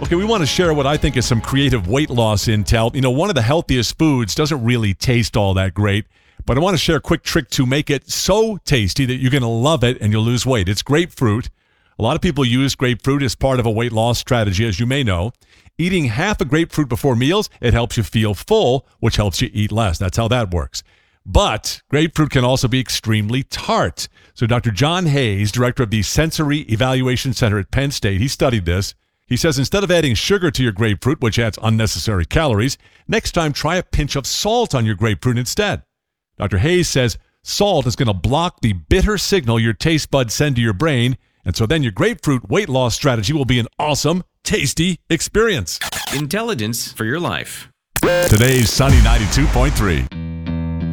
Okay, we want to share what I think is some creative weight loss intel. You know, one of the healthiest foods doesn't really taste all that great, but I want to share a quick trick to make it so tasty that you're going to love it and you'll lose weight. It's grapefruit. A lot of people use grapefruit as part of a weight loss strategy, as you may know. Eating half a grapefruit before meals, it helps you feel full, which helps you eat less. That's how that works. But grapefruit can also be extremely tart. So Dr. John Hayes, director of the Sensory Evaluation Center at Penn State, he studied this. He says instead of adding sugar to your grapefruit, which adds unnecessary calories, next time try a pinch of salt on your grapefruit instead. Dr. Hayes says salt is going to block the bitter signal your taste buds send to your brain, and so then your grapefruit weight loss strategy will be an awesome, tasty experience. Intelligence for your life. Today's Sunny 92.3.